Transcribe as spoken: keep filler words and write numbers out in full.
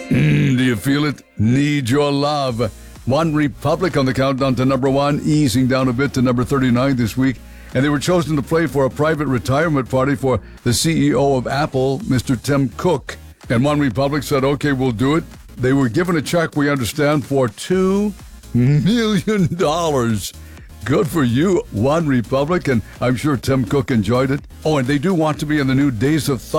Mm, do you feel it? Need your love. One Republic on the countdown to number one, easing down a bit to number thirty-nine this week. And they were chosen to play for a private retirement party for the C E O of Apple, Mister Tim Cook. And One Republic said, okay, we'll do it. They were given a check, we understand, for two million dollars. Good for you, One Republic, and I'm sure Tim Cook enjoyed it. Oh, and they do want to be in the new Days of Thunder